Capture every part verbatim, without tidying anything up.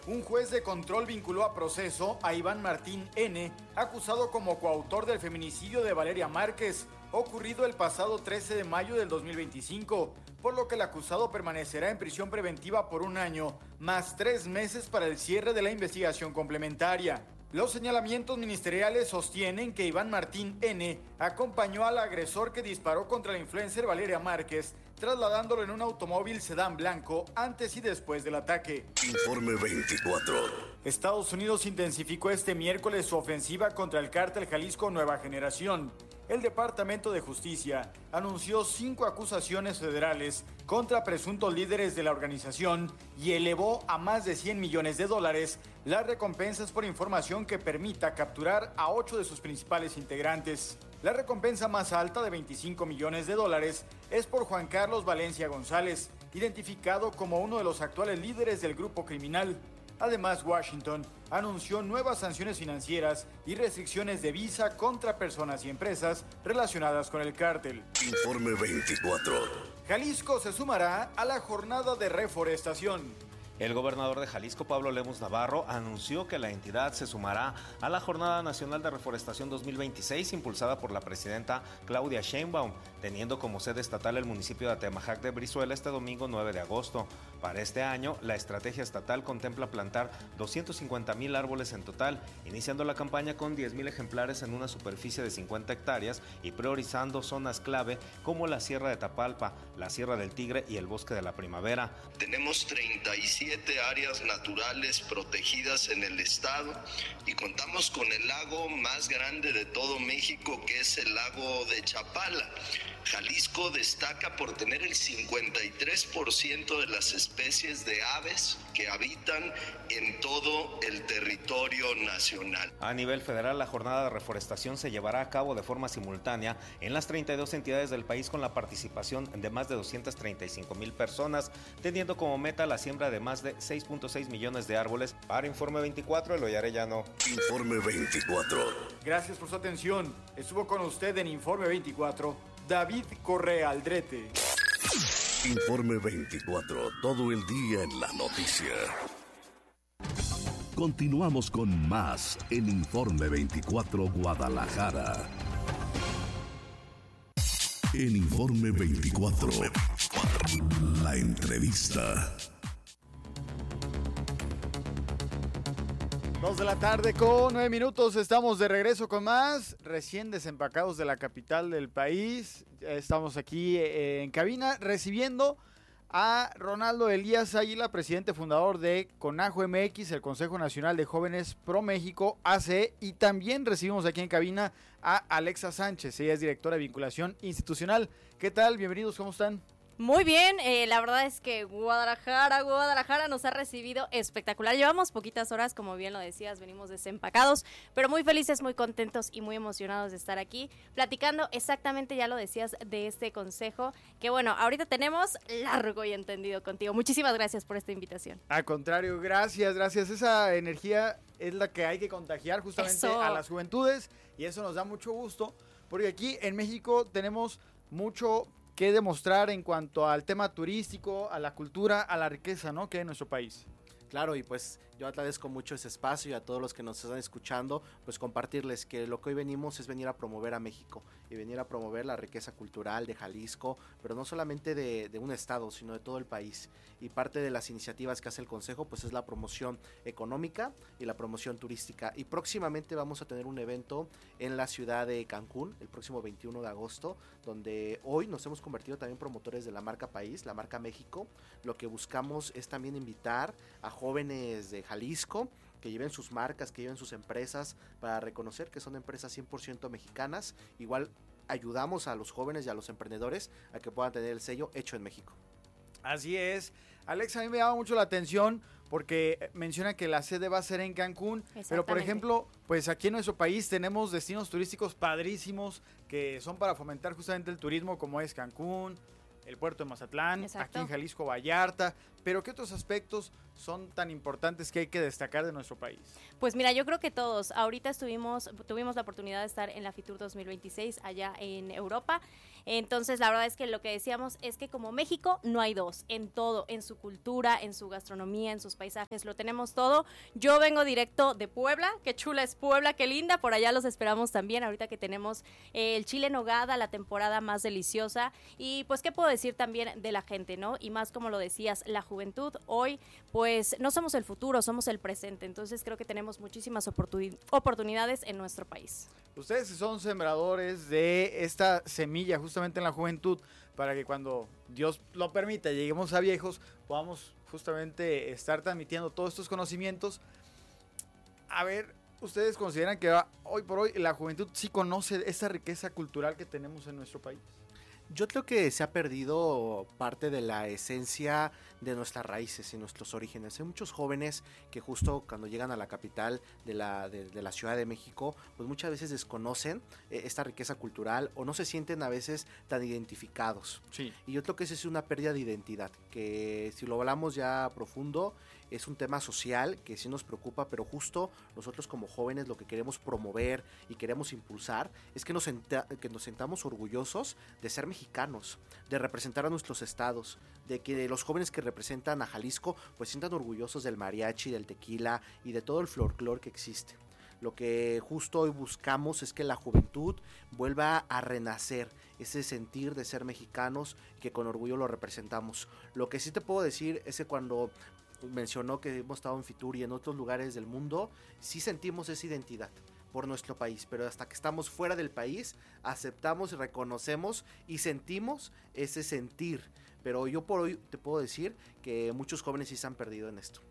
Un juez de control vinculó a proceso a Iván Martín N., acusado como coautor del feminicidio de Valeria Márquez, ocurrido el pasado trece de mayo del dos mil veinticinco, por lo que el acusado permanecerá en prisión preventiva por un año, más tres meses para el cierre de la investigación complementaria. Los señalamientos ministeriales sostienen que Iván Martín N. acompañó al agresor que disparó contra la influencer Valeria Márquez, trasladándolo en un automóvil sedán blanco antes y después del ataque. Informe veinticuatro. Estados Unidos intensificó este miércoles su ofensiva contra el cártel Jalisco Nueva Generación. El Departamento de Justicia anunció cinco acusaciones federales contra presuntos líderes de la organización y elevó a más de cien millones de dólares las recompensas por información que permita capturar a ocho de sus principales integrantes. La recompensa más alta de veinticinco millones de dólares es por Juan Carlos Valencia González, identificado como uno de los actuales líderes del grupo criminal. Además, Washington anunció nuevas sanciones financieras y restricciones de visa contra personas y empresas relacionadas con el cártel. Informe veinticuatro. Jalisco se sumará a la jornada de reforestación. El gobernador de Jalisco, Pablo Lemus Navarro, anunció que la entidad se sumará a la Jornada Nacional de Reforestación dos mil veintiséis, impulsada por la presidenta Claudia Sheinbaum, teniendo como sede estatal el municipio de Atemajac de Brizuela este domingo nueve de agosto. Para este año, la estrategia estatal contempla plantar doscientos cincuenta mil árboles en total, iniciando la campaña con diez mil ejemplares en una superficie de cincuenta hectáreas y priorizando zonas clave como la Sierra de Tapalpa, la Sierra del Tigre y el Bosque de la Primavera. Tenemos treinta y siete áreas naturales protegidas en el estado y contamos con el lago más grande de todo México, que es el lago de Chapala. Jalisco destaca por tener el cincuenta y tres por ciento de las especies de aves que habitan en todo el territorio nacional. A nivel federal, la jornada de reforestación se llevará a cabo de forma simultánea en las treinta y dos entidades del país, con la participación de más de doscientas treinta y cinco mil personas, teniendo como meta la siembra de más de seis punto seis millones de árboles. Para Informe veinticuatro, Eloy Arellano. Informe veinticuatro. Gracias por su atención. Estuvo con usted en Informe veinticuatro David Correa Aldrete. Informe veinticuatro, todo el día en la noticia. Continuamos con más en Informe veinticuatro Guadalajara. En Informe veinticuatro, la entrevista. Dos de la tarde con nueve minutos, estamos de regreso con más, recién desempacados de la capital del país. Estamos aquí eh, en cabina recibiendo a Ronaldo Elías Águila, presidente fundador de CONAJO M X, el Consejo Nacional de Jóvenes Pro México, A C E, y también recibimos aquí en cabina a Alexa Sánchez, ella es directora de vinculación institucional. ¿Qué tal? Bienvenidos, ¿cómo están? Muy bien, eh, la verdad es que Guadalajara, Guadalajara nos ha recibido espectacular. Llevamos poquitas horas, como bien lo decías, venimos desempacados, pero muy felices, muy contentos y muy emocionados de estar aquí, platicando exactamente, ya lo decías, de este consejo, que bueno, ahorita tenemos largo y entendido contigo. Muchísimas gracias por esta invitación. Al contrario, gracias, gracias. Esa energía es la que hay que contagiar justamente Eso. a las juventudes, y eso nos da mucho gusto, porque aquí en México tenemos mucho que demostrar en cuanto al tema turístico, a la cultura, a la riqueza, ¿no?, que hay en nuestro país. Claro, y pues yo agradezco mucho ese espacio y a todos los que nos están escuchando, pues compartirles que lo que hoy venimos es venir a promover a México y venir a promover la riqueza cultural de Jalisco, pero no solamente de, de un estado, sino de todo el país. Y parte de las iniciativas que hace el Consejo pues es la promoción económica y la promoción turística. Y próximamente vamos a tener un evento en la ciudad de Cancún, el próximo veintiuno de agosto, donde hoy nos hemos convertido también promotores de la marca país, la marca México. Lo que buscamos es también invitar a jóvenes de Jalisco que lleven sus marcas, que lleven sus empresas, para reconocer que son empresas cien por ciento mexicanas. Igual ayudamos a los jóvenes y a los emprendedores a que puedan tener el sello hecho en México. Así es. Alex, a mí me llama mucho la atención porque menciona que la sede va a ser en Cancún, pero por ejemplo, pues aquí en nuestro país tenemos destinos turísticos padrísimos que son para fomentar justamente el turismo, como es Cancún, el puerto de Mazatlán, Exacto. aquí en Jalisco, Vallarta, pero ¿qué otros aspectos son tan importantes que hay que destacar de nuestro país? Pues mira, yo creo que todos. Ahorita estuvimos, tuvimos la oportunidad de estar en la FITUR dos mil veintiséis allá en Europa. Entonces, la verdad es que lo que decíamos es que como México no hay dos, en todo, en su cultura, en su gastronomía, en sus paisajes, lo tenemos todo. Yo vengo directo de Puebla, qué chula es Puebla, qué linda, por allá los esperamos también, ahorita que tenemos eh, el chile en nogada, la temporada más deliciosa. Y pues, ¿qué puedo decir también de la gente, no? Y más como lo decías, la juventud hoy, pues no somos el futuro, somos el presente. Entonces creo que tenemos muchísimas oportun- oportunidades en nuestro país. Ustedes son sembradores de esta semilla justamente en la juventud, para que cuando Dios lo permita, lleguemos a viejos, podamos justamente estar transmitiendo todos estos conocimientos. A ver, ¿ustedes consideran que hoy por hoy la juventud sí conoce esa riqueza cultural que tenemos en nuestro país? Yo creo que se ha perdido parte de la esencia de nuestras raíces y nuestros orígenes. Hay muchos jóvenes que justo cuando llegan a la capital de la, de, de la Ciudad de México, pues muchas veces desconocen eh, esta riqueza cultural o no se sienten a veces tan identificados. Sí. Y yo creo que esa es una pérdida de identidad, que si lo hablamos ya a profundo, es un tema social que sí nos preocupa, pero justo nosotros como jóvenes lo que queremos promover y queremos impulsar es que nos, senta, que nos sentamos orgullosos de ser mexicanos, de representar a nuestros estados, de que los jóvenes que representan a Jalisco pues sientan orgullosos del mariachi, del tequila y de todo el folclore que existe. Lo que justo hoy buscamos es que la juventud vuelva a renacer, ese sentir de ser mexicanos que con orgullo lo representamos. Lo que sí te puedo decir es que cuando mencionó que hemos estado en Fitur y en otros lugares del mundo, sí sentimos esa identidad por nuestro país, pero hasta que estamos fuera del país, aceptamos, reconocemos y sentimos ese sentir. Pero yo por hoy te puedo decir que muchos jóvenes sí se han perdido en esto.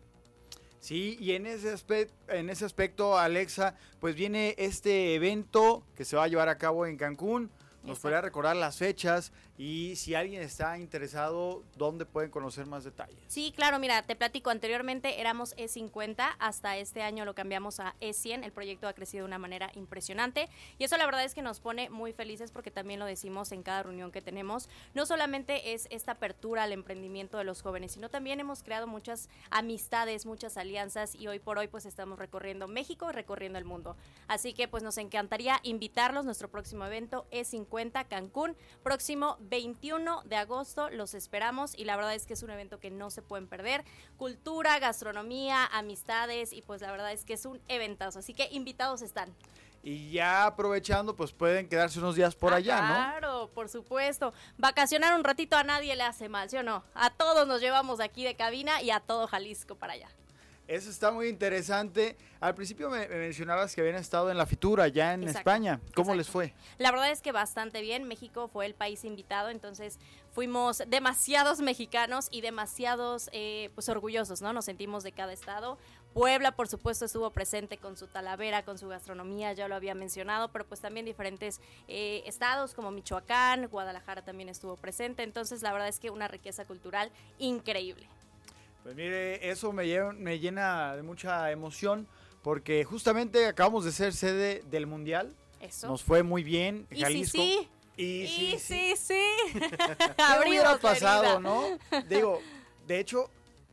Sí, y en ese aspecto, en ese aspecto, Alexa, pues viene este evento que se va a llevar a cabo en Cancún. Nos podría recordar las fechas y si alguien está interesado, ¿dónde pueden conocer más detalles? Sí, claro, mira, te platico, anteriormente éramos E cincuenta, hasta este año lo cambiamos a E cien, el proyecto ha crecido de una manera impresionante y eso la verdad es que nos pone muy felices porque también lo decimos en cada reunión que tenemos, no solamente es esta apertura al emprendimiento de los jóvenes, sino también hemos creado muchas amistades, muchas alianzas y hoy por hoy pues estamos recorriendo México y recorriendo el mundo, así que pues nos encantaría invitarlos, nuestro próximo evento E cincuenta Cancún, próximo veintiuno de agosto, los esperamos y la verdad es que es un evento que no se pueden perder, cultura, gastronomía, amistades y pues la verdad es que es un eventazo, así que invitados están. Y ya aprovechando, pues pueden quedarse unos días por ah, allá, claro, ¿no? Claro, por supuesto. Vacacionar un ratito a nadie le hace mal, ¿sí o no? A todos nos llevamos aquí de cabina y a todo Jalisco para allá. Eso está muy interesante. Al principio me, me mencionabas que habían estado en la Fitur allá en Exacto, España. ¿Cómo exacto. les fue? La verdad es que bastante bien. México fue el país invitado, entonces fuimos demasiados mexicanos y demasiados eh, pues orgullosos, ¿no? Nos sentimos de cada estado. Puebla, por supuesto, estuvo presente con su talavera, con su gastronomía, ya lo había mencionado, pero pues también diferentes eh, estados como Michoacán, Guadalajara también estuvo presente. Entonces, la verdad es que una riqueza cultural increíble. Pues mire, eso me llena, me llena de mucha emoción porque justamente acabamos de ser sede del Mundial. Eso. Nos fue muy bien. Y Jalisco. sí, sí. Y, Y sí, sí. sí, sí. ¿Qué hubiera Abrimos pasado, herida. no? Digo, de hecho,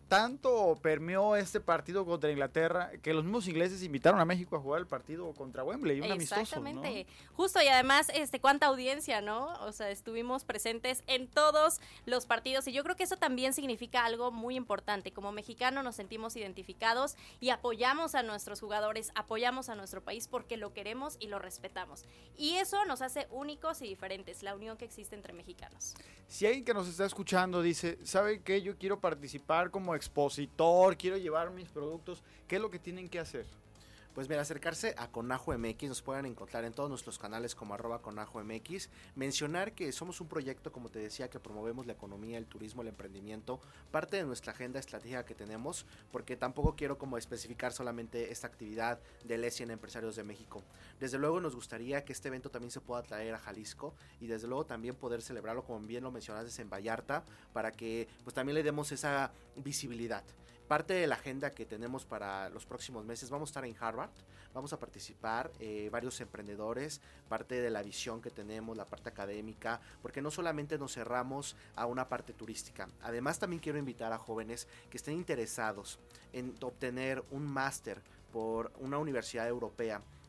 tanto permeó este partido contra Inglaterra que los mismos ingleses invitaron a México a jugar el partido contra Wembley, un amistoso, Exactamente, ¿no? justo, y además, este, cuánta audiencia, ¿no? O sea, estuvimos presentes en todos los partidos y yo creo que eso también significa algo muy importante. Como mexicano nos sentimos identificados y apoyamos a nuestros jugadores, apoyamos a nuestro país porque lo queremos y lo respetamos. Y eso nos hace únicos y diferentes, la unión que existe entre mexicanos. Si alguien que nos está escuchando dice, ¿sabe qué? Yo quiero participar como expositor, quiero llevar mis productos, ¿qué es lo que tienen que hacer? Pues mira, acercarse a Conajo M X, nos pueden encontrar en todos nuestros canales como arroba Conajo M X, mencionar que somos un proyecto, como te decía, que promovemos la economía, el turismo, el emprendimiento, parte de nuestra agenda estratégica que tenemos, porque tampoco quiero como especificar solamente esta actividad del E cien Empresarios de México. Desde luego nos gustaría que este evento también se pueda traer a Jalisco y desde luego también poder celebrarlo, como bien lo mencionaste, en Vallarta, para que pues también le demos esa visibilidad. Parte de la agenda que tenemos para los próximos meses, vamos a estar en Harvard, vamos a participar eh, varios emprendedores, parte de la visión que tenemos, la parte académica, porque no solamente nos cerramos a una parte turística, además también quiero invitar a jóvenes que estén interesados en obtener un máster por una universidad europea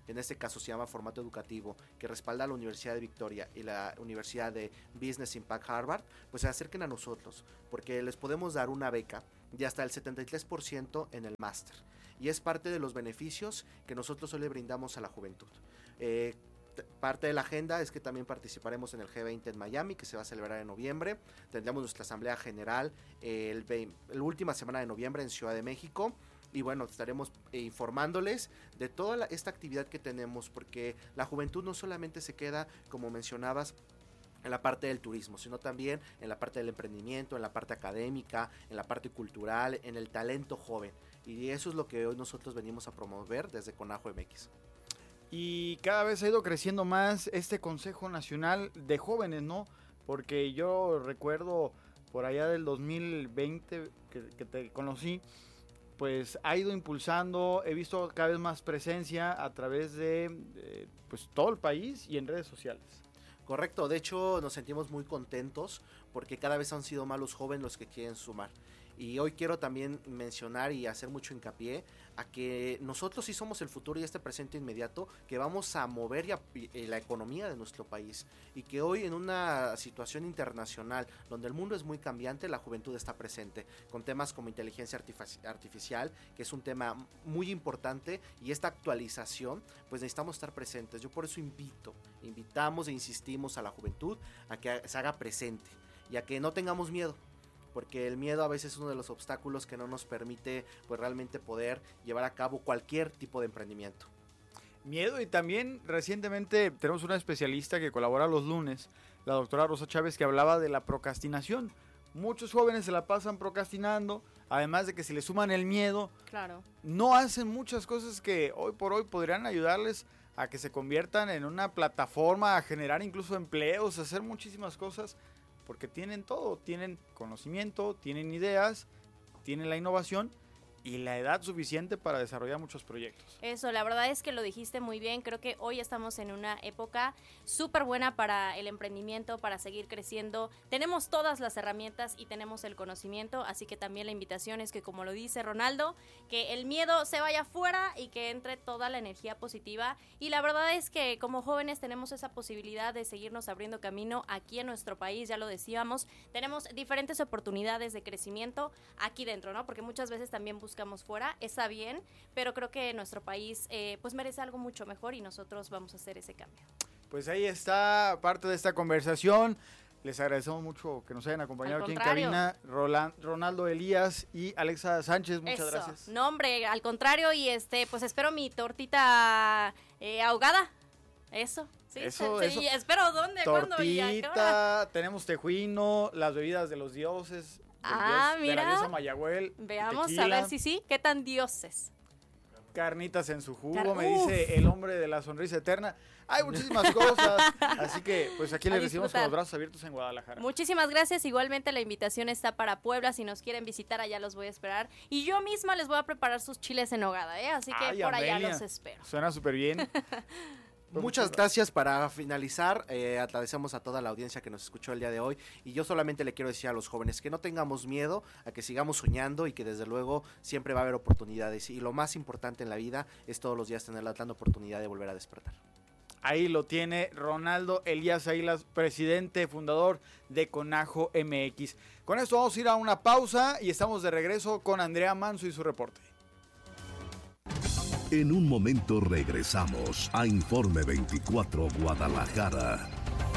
en este caso se llama Formato Educativo, que respalda a la Universidad de Victoria y la Universidad de Business Impact Harvard, pues se acerquen a nosotros, porque les podemos dar una beca de hasta el setenta y tres por ciento en el máster, y es parte de los beneficios que nosotros hoy le brindamos a la juventud. Eh, Parte de la agenda es que también participaremos en el G veinte en Miami, que se va a celebrar en noviembre. Tendremos nuestra asamblea general eh, el veinte, la última semana de noviembre en Ciudad de México. Y bueno, estaremos eh, informándoles de toda la, esta actividad que tenemos, porque la juventud no solamente se queda, como mencionabas, en la parte del turismo, sino también en la parte del emprendimiento, en la parte académica, en la parte cultural, en el talento joven. Y eso es lo que hoy nosotros venimos a promover desde CONAJO M X. Y cada vez ha ido creciendo más este Consejo Nacional de Jóvenes, ¿no? Porque yo recuerdo por allá del dos mil veinte que, que te conocí, pues ha ido impulsando, he visto cada vez más presencia a través de, de pues, todo el país y en redes sociales. Correcto, de hecho nos sentimos muy contentos porque cada vez han sido más los jóvenes los que quieren sumar. Y hoy quiero también mencionar y hacer mucho hincapié a que nosotros sí somos el futuro y este presente inmediato que vamos a mover ya, eh, la economía de nuestro país, y que hoy en una situación internacional donde el mundo es muy cambiante, la juventud está presente con temas como inteligencia artifici- artificial, que es un tema muy importante, y esta actualización, pues necesitamos estar presentes. Yo por eso invito, invitamos e insistimos a la juventud a que se haga presente y a que no tengamos miedo, porque el miedo a veces es uno de los obstáculos que no nos permite pues realmente poder llevar a cabo cualquier tipo de emprendimiento. Miedo, y también recientemente tenemos una especialista que colabora los lunes, la doctora Rosa Chávez, que hablaba de la procrastinación. Muchos jóvenes se la pasan procrastinando, además de que se le suman el miedo, claro, no hacen muchas cosas que hoy por hoy podrían ayudarles a que se conviertan en una plataforma, a generar incluso empleos, a hacer muchísimas cosas, porque tienen todo, tienen conocimiento, tienen ideas, tienen la innovación y la edad suficiente para desarrollar muchos proyectos. Eso, la verdad es que lo dijiste muy bien. Creo que hoy estamos en una época súper buena para el emprendimiento, para seguir creciendo. Tenemos todas las herramientas y tenemos el conocimiento, así que también la invitación es que, como lo dice Ronaldo, que el miedo se vaya afuera y que entre toda la energía positiva. Y la verdad es que como jóvenes tenemos esa posibilidad de seguirnos abriendo camino aquí en nuestro país, ya lo decíamos, tenemos diferentes oportunidades de crecimiento aquí dentro, ¿no? Porque muchas veces también buscamos fuera, está bien, pero creo que nuestro país eh, pues merece algo mucho mejor y nosotros vamos a hacer ese cambio. Pues ahí está parte de esta conversación. Les agradecemos mucho que nos hayan acompañado aquí en cabina. Roland, Ronaldo Elías y Alexa Sánchez, muchas Eso. gracias. No, hombre, al contrario, y este, pues espero mi tortita eh, ahogada. Eso, sí, eso, sí, eso. sí, espero dónde, cuándo y a qué hora. Tortita, tenemos tejuino, las bebidas de los dioses. Ah, dios, mira. De la diosa Mayagüel. Veamos tequila, a ver si sí, qué tan dioses. Carnitas en su jugo, Car- me Uf. dice el hombre de la sonrisa eterna. Hay muchísimas cosas, así que pues aquí A les recibimos con disfrutar. los brazos abiertos en Guadalajara. Muchísimas gracias, igualmente la invitación está para Puebla, si nos quieren visitar allá los voy a esperar. Y yo misma les voy a preparar sus chiles en nogada, ¿eh? Así que Ay, por allá Amelia, los espero. Suena súper bien. Muchas gracias. Para finalizar, eh, agradecemos a toda la audiencia que nos escuchó el día de hoy, y yo solamente le quiero decir a los jóvenes que no tengamos miedo, a que sigamos soñando y que desde luego siempre va a haber oportunidades, y lo más importante en la vida es todos los días tener la gran oportunidad de volver a despertar. Ahí lo tiene Ronaldo Elías Águilas, presidente, fundador de CONAJO M X. Con esto vamos a ir a una pausa y estamos de regreso con Andrea Manso y su reporte. En un momento regresamos a Informe veinticuatro Guadalajara.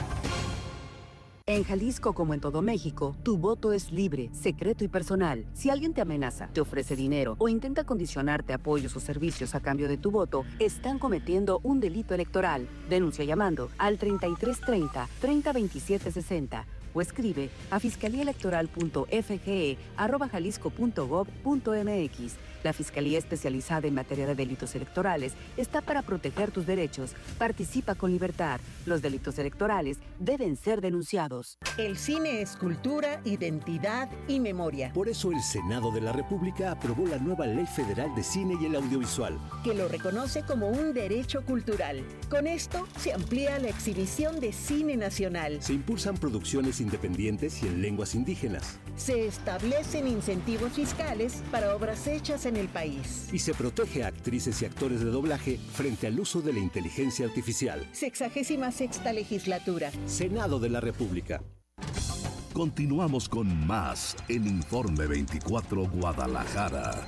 En Jalisco, como en todo México, tu voto es libre, secreto y personal. Si alguien te amenaza, te ofrece dinero o intenta condicionarte apoyos o servicios a cambio de tu voto, están cometiendo un delito electoral. Denuncia llamando al treinta y tres treinta, treinta veintisiete sesenta o escribe a fiscaliaelectoral.fge arroba jalisco punto gob punto mx. La Fiscalía Especializada en Materia de Delitos Electorales está para proteger tus derechos. Participa con libertad. Los delitos electorales deben ser denunciados. El cine es cultura, identidad y memoria. Por eso el Senado de la República aprobó la nueva Ley Federal de Cine y el Audiovisual, que lo reconoce como un derecho cultural. Con esto se amplía la exhibición de cine nacional. Se impulsan producciones independientes y en lenguas indígenas. Se establecen incentivos fiscales para obras hechas en el país. Y se protege a actrices y actores de doblaje frente al uso de la inteligencia artificial. Sexagésima sexta legislatura. Senado de la República. Continuamos con más en Informe veinticuatro Guadalajara.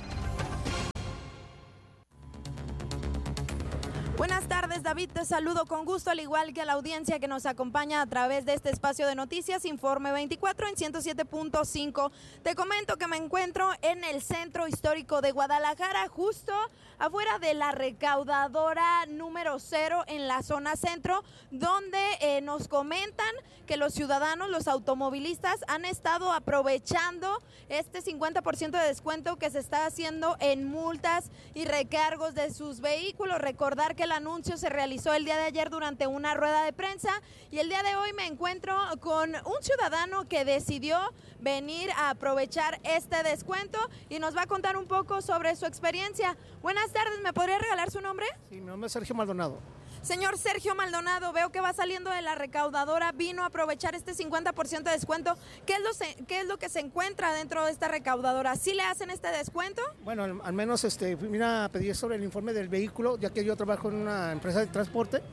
Buenas tardes, David, te saludo con gusto, al igual que a la audiencia que nos acompaña a través de este espacio de noticias, Informe veinticuatro en ciento siete punto cinco. Te comento que me encuentro en el centro histórico de Guadalajara, justo afuera de la recaudadora número cero en la zona centro, donde eh, nos comentan que los ciudadanos, los automovilistas, han estado aprovechando este cincuenta por ciento de descuento que se está haciendo en multas y recargos de sus vehículos. Recordar que el anuncio se realizó el día de ayer durante una rueda de prensa y el día de hoy me encuentro con un ciudadano que decidió venir a aprovechar este descuento y nos va a contar un poco sobre su experiencia. Buenas tardes, ¿me podría regalar su nombre? Sí, mi nombre es Sergio Maldonado. Señor Sergio Maldonado, veo que va saliendo de la recaudadora, vino a aprovechar este cincuenta por ciento de descuento. ¿Qué es lo, qué es lo que se encuentra dentro de esta recaudadora? ¿Sí le hacen este descuento? Bueno, al, al menos este, vine a pedir sobre el informe del vehículo, ya que yo trabajo en una empresa de transporte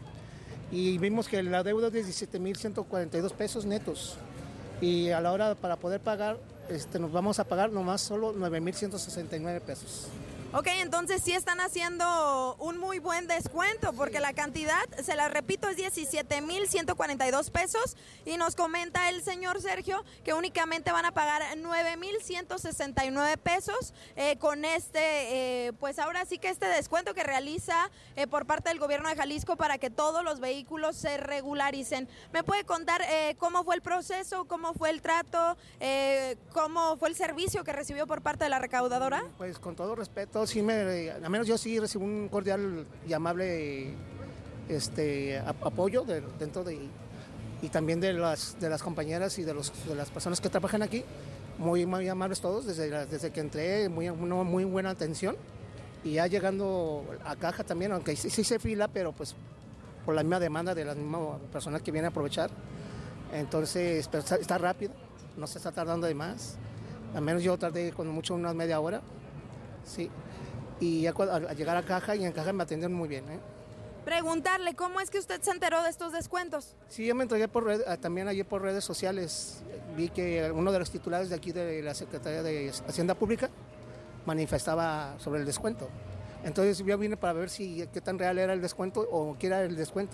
y vimos que la deuda es de diecisiete mil ciento cuarenta y dos pesos netos y a la hora para poder pagar, este, nos vamos a pagar nomás solo nueve mil ciento sesenta y nueve pesos. Ok, entonces sí están haciendo un muy buen descuento porque sí. La cantidad, se la repito, es diecisiete mil ciento cuarenta y dos pesos y nos comenta el señor Sergio que únicamente van a pagar nueve mil ciento sesenta y nueve pesos eh, con este, eh, pues ahora sí que este descuento que realiza eh, por parte del gobierno de Jalisco para que todos los vehículos se regularicen. ¿Me puede contar eh, cómo fue el proceso, cómo fue el trato, eh, cómo fue el servicio que recibió por parte de la recaudadora? Pues con todo respeto, sí me, al menos yo sí recibí un cordial y amable este, apoyo de, dentro de y también de las, de las compañeras y de, los, de las personas que trabajan aquí, muy, muy amables todos, desde, la, desde que entré, muy, una muy buena atención y ya llegando a caja también, aunque sí, sí se fila, pero pues por la misma demanda de las mismas personas que vienen a aprovechar, entonces pero está, está rápido, no se está tardando de más, al menos yo tardé con mucho unas media hora, sí. Y ya al llegar a caja y en caja me atendieron muy bien. ¿eh? Preguntarle, ¿cómo es que usted se enteró de estos descuentos? Sí, yo me entregué por red, también ayer por redes sociales. Vi que uno de los titulares de aquí de la Secretaría de Hacienda Pública manifestaba sobre el descuento. Entonces yo vine para ver si qué tan real era el descuento o qué era el descuento.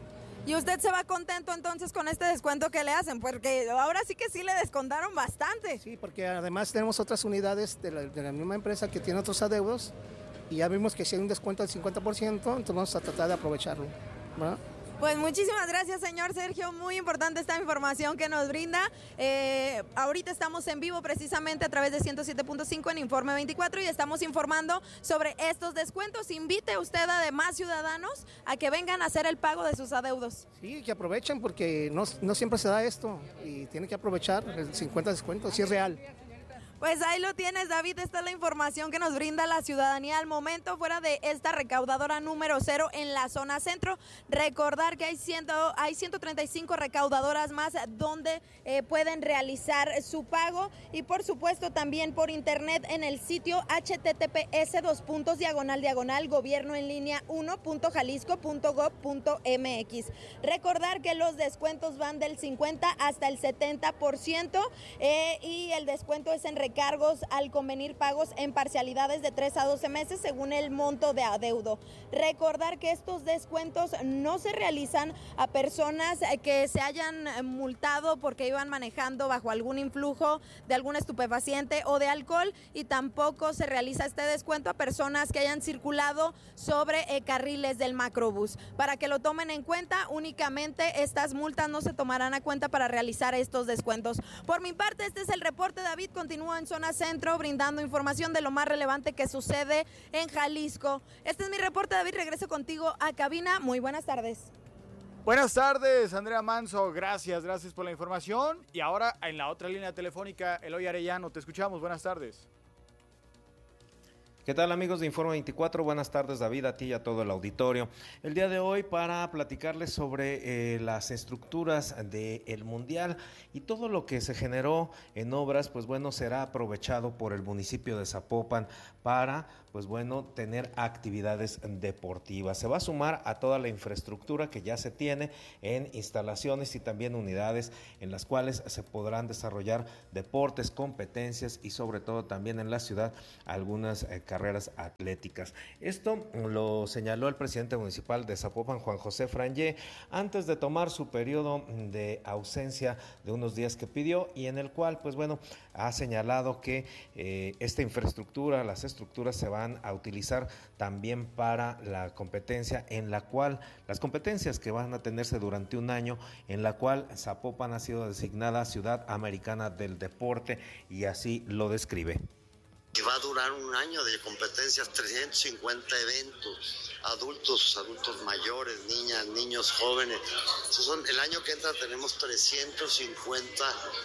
¿Y usted se va contento entonces con este descuento que le hacen? Porque ahora sí que sí le descontaron bastante. Sí, porque además tenemos otras unidades de la, de la misma empresa que tienen otros adeudos y ya vimos que si hay un descuento del cincuenta por ciento, entonces vamos a tratar de aprovecharlo, ¿verdad? Pues muchísimas gracias, señor Sergio. Muy importante esta información que nos brinda. Eh, ahorita estamos en vivo precisamente a través de ciento siete punto cinco en Informe veinticuatro y estamos informando sobre estos descuentos. Invite usted a demás ciudadanos a que vengan a hacer el pago de sus adeudos. Sí, que aprovechen porque no, no siempre se da esto y tienen que aprovechar el cincuenta descuento, si es real. Pues ahí lo tienes, David, esta es la información que nos brinda la ciudadanía al momento fuera de esta recaudadora número cero en la zona centro. Recordar que hay, ciento, hay ciento treinta y cinco recaudadoras más donde eh, pueden realizar su pago y por supuesto también por internet en el sitio h t t p s dos puntos diagonal diagonal gobierno en línea uno punto jalisco punto gob punto m x. Recordar que los descuentos van del cincuenta hasta el setenta por ciento eh, y el descuento es en recargos al convenir pagos en parcialidades de tres a doce meses según el monto de adeudo. Recordar que estos descuentos no se realizan a personas que se hayan multado porque iban manejando bajo algún influjo de algún estupefaciente o de alcohol y tampoco se realiza este descuento a personas que hayan circulado sobre eh, carriles del macrobús. Para que lo tomen en cuenta, únicamente estas multas no se tomarán a cuenta para realizar estos descuentos. Por mi parte, este es el reporte. David continúa en zona centro brindando información de lo más relevante que sucede en Jalisco. Este es mi reporte, David, regreso contigo a cabina. Muy buenas tardes. Buenas tardes, Andrea Manso, gracias, gracias por la información. Y ahora en la otra línea telefónica, Eloy Arellano, te escuchamos, buenas tardes. ¿Qué tal, amigos de Informe veinticuatro? Buenas tardes, David, a ti y a todo el auditorio. El día de hoy para platicarles sobre eh, las estructuras del Mundial y todo lo que se generó en obras, pues bueno, será aprovechado por el municipio de Zapopan para, pues bueno, tener actividades deportivas. Se va a sumar a toda la infraestructura que ya se tiene en instalaciones y también unidades en las cuales se podrán desarrollar deportes, competencias y sobre todo también en la ciudad algunas eh, carreras atléticas. Esto lo señaló el presidente municipal de Zapopan, Juan José Frangé, antes de tomar su periodo de ausencia de unos días que pidió y en el cual, pues bueno, ha señalado que eh, esta infraestructura, las estructuras se van a utilizar también para la competencia en la cual, las competencias que van a tenerse durante un año, en la cual Zapopan ha sido designada Ciudad Americana del Deporte y así lo describe. Que va a durar un año de competencias, trescientos cincuenta eventos, adultos, adultos mayores, niñas, niños, jóvenes. Esos son, el año que entra tenemos trescientos cincuenta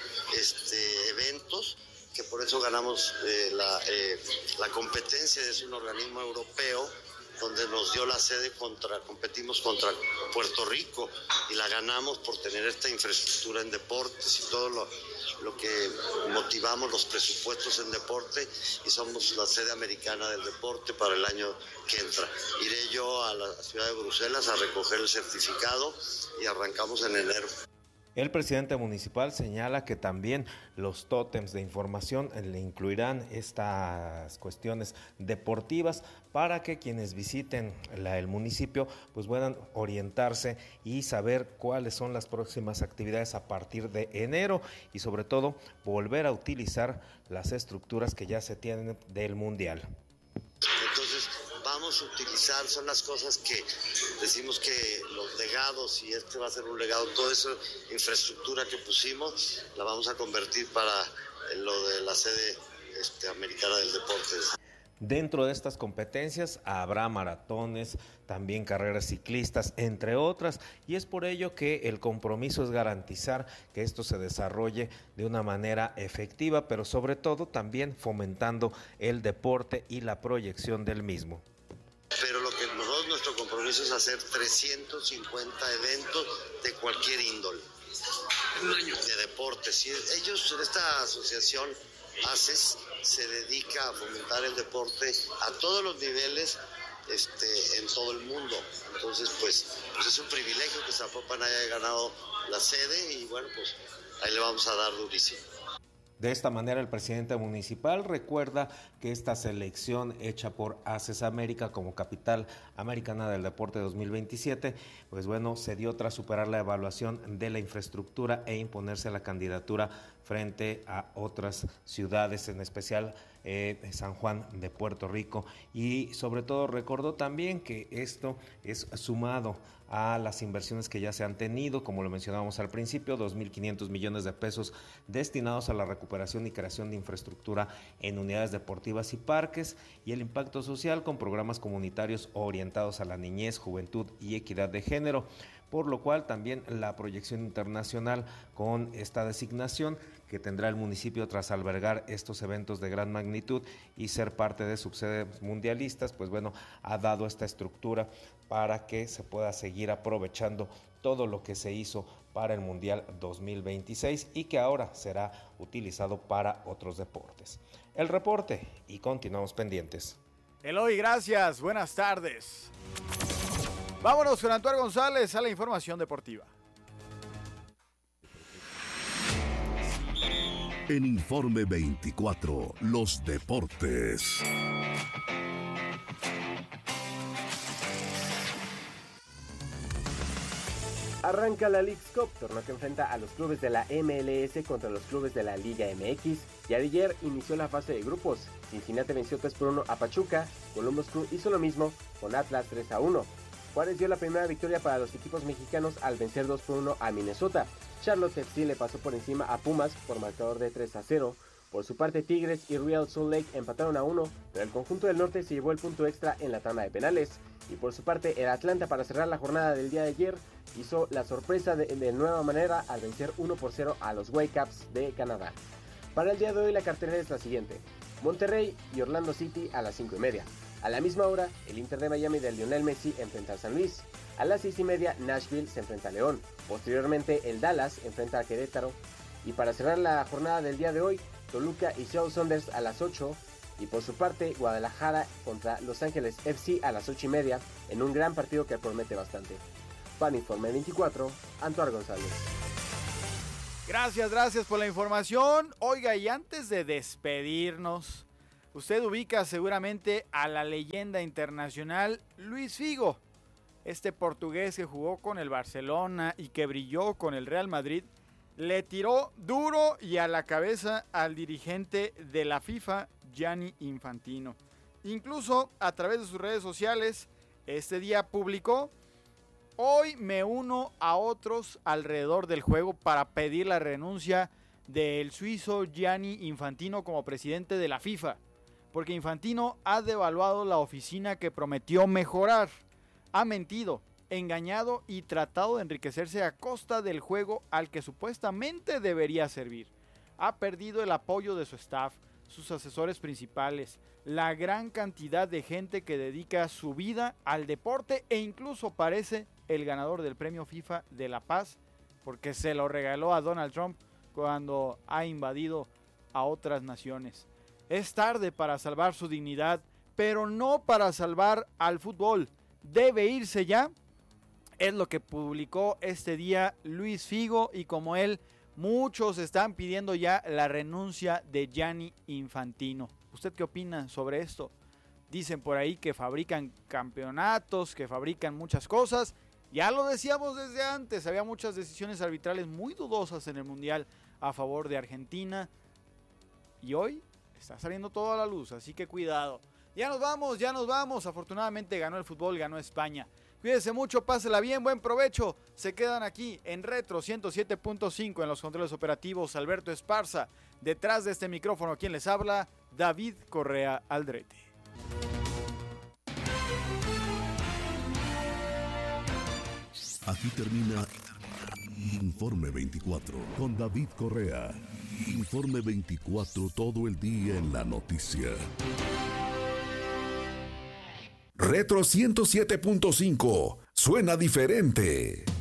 este, eventos, que por eso ganamos eh, la, eh, la competencia. Es un organismo europeo donde nos dio la sede, contra, competimos contra Puerto Rico y la ganamos por tener esta infraestructura en deportes y todo lo, lo que motivamos los presupuestos en deporte, y somos la sede americana del deporte para el año que entra. Iré yo a la ciudad de Bruselas a recoger el certificado y arrancamos en enero. El presidente municipal señala que también los tótems de información le incluirán estas cuestiones deportivas para que quienes visiten la, el municipio pues puedan orientarse y saber cuáles son las próximas actividades a partir de enero y sobre todo volver a utilizar las estructuras que ya se tienen del Mundial. Entonces vamos a utilizar, son las cosas que decimos que los legados, y este va a ser un legado, toda esa infraestructura que pusimos la vamos a convertir para lo de la sede este, americana del deporte. Dentro de estas competencias habrá maratones, también carreras ciclistas, entre otras, y es por ello que el compromiso es garantizar que esto se desarrolle de una manera efectiva, pero sobre todo también fomentando el deporte y la proyección del mismo. Pero lo que nosotros, nuestro compromiso es hacer trescientos cincuenta eventos de cualquier índole, de deportes. Y ellos, en esta asociación ACES, se dedica a fomentar el deporte a todos los niveles este, en todo el mundo. Entonces, pues, pues es un privilegio que Zapopan haya ganado la sede y bueno, pues ahí le vamos a dar durísimo. De esta manera, el presidente municipal recuerda que esta selección hecha por ACES América como capital americana del deporte dos mil veintisiete, pues bueno, se dio tras superar la evaluación de la infraestructura e imponerse a la candidatura frente a otras ciudades, en especial eh, San Juan de Puerto Rico, y sobre todo recordó también que esto es sumado a las inversiones que ya se han tenido, como lo mencionábamos al principio, dos mil quinientos millones de pesos destinados a la recuperación y creación de infraestructura en unidades deportivas y parques, y el impacto social con programas comunitarios orientados a la niñez, juventud y equidad de género, por lo cual también la proyección internacional con esta designación que tendrá el municipio tras albergar estos eventos de gran magnitud y ser parte de subsedes mundialistas, pues bueno, ha dado esta estructura para que se pueda seguir aprovechando todo lo que se hizo para el Mundial dos mil veintiséis y que ahora será utilizado para otros deportes. El reporte, y continuamos pendientes. Eloy, gracias, buenas tardes. Vámonos con Antoine González a la información deportiva. En Informe veinticuatro, los deportes. Arranca la Leagues Cup, torneo que enfrenta a los clubes de la M L S contra los clubes de la Liga M X. Ya de ayer inició la fase de grupos. Cincinnati venció tres por uno a Pachuca. Columbus Crew hizo lo mismo con Atlas tres a uno. Juárez dio la primera victoria para los equipos mexicanos al vencer dos por uno a Minnesota. Charlotte F C le pasó por encima a Pumas por marcador de tres a cero. Por su parte, Tigres y Real Salt Lake empataron a uno, pero el conjunto del norte se llevó el punto extra en la tanda de penales. Y por su parte, el Atlanta, para cerrar la jornada del día de ayer, hizo la sorpresa de, de nueva manera al vencer uno por cero a los Whitecaps de Canadá. Para el día de hoy la cartelera es la siguiente. Monterrey y Orlando City a las cinco y media. A la misma hora, el Inter de Miami de Lionel Messi enfrenta al San Luis. A las seis y media, Nashville se enfrenta a León. Posteriormente, el Dallas enfrenta a Querétaro. Y para cerrar la jornada del día de hoy, Toluca y Seattle Sounders a las ocho. Y por su parte, Guadalajara contra Los Ángeles F C a las ocho y media, en un gran partido que promete bastante. Para Informe veinticuatro, Antoine González. Gracias, gracias por la información. Oiga, y antes de despedirnos, usted ubica seguramente a la leyenda internacional Luis Figo, este portugués que jugó con el Barcelona y que brilló con el Real Madrid. Le tiró duro y a la cabeza al dirigente de la FIFA, Gianni Infantino. Incluso a través de sus redes sociales, este día publicó: hoy me uno a otros alrededor del juego para pedir la renuncia del suizo Gianni Infantino como presidente de la FIFA, porque Infantino ha devaluado la oficina que prometió mejorar, ha mentido, engañado y tratado de enriquecerse a costa del juego al que supuestamente debería servir. Ha perdido el apoyo de su staff, sus asesores principales, la gran cantidad de gente que dedica su vida al deporte e incluso parece el ganador del premio FIFA de la Paz porque se lo regaló a Donald Trump cuando ha invadido a otras naciones. Es tarde para salvar su dignidad, pero no para salvar al fútbol. Debe irse ya. Es lo que publicó este día Luis Figo y como él, muchos están pidiendo ya la renuncia de Gianni Infantino. ¿Usted qué opina sobre esto? Dicen por ahí que fabrican campeonatos, que fabrican muchas cosas. Ya lo decíamos desde antes, había muchas decisiones arbitrales muy dudosas en el Mundial a favor de Argentina. Y hoy está saliendo todo a la luz, así que cuidado. Ya nos vamos, ya nos vamos. Afortunadamente ganó el fútbol, ganó España. Cuídense mucho, pásela bien, buen provecho. Se quedan aquí en Retro ciento siete punto cinco en los controles operativos Alberto Esparza. Detrás de este micrófono, quien les habla, David Correa Aldrete. Aquí termina Informe veinticuatro con David Correa. Informe veinticuatro, todo el día en la noticia. Retro ciento siete punto cinco. Suena diferente.